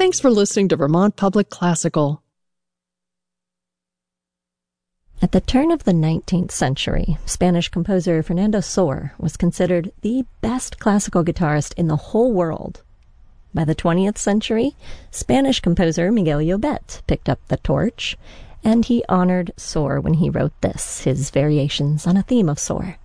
Thanks for listening to Vermont Public Classical. At the turn of the 19th century, Spanish composer Fernando Sor was considered the best classical guitarist in the whole world. By the 20th century, Spanish composer Miguel Llobet picked up the torch, and he honored Sor when he wrote this, his variations on a theme of Sor.